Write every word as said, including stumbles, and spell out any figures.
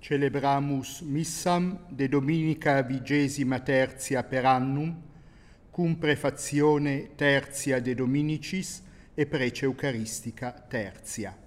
Celebramus missam de dominica vigesima tertia per annum, cum prefazione tertia de dominicis e prece eucaristica tertia.